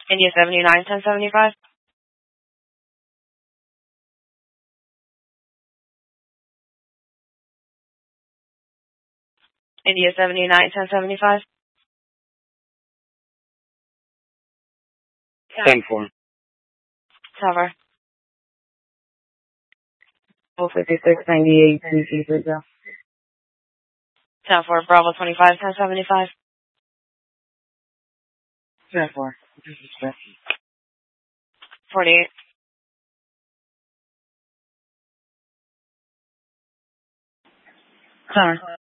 India 79, 1075. India 79, 1075. 10-4. Tower. 45698 2 10-4, Bravo 25, 1075. 10-4. 48. Sorry.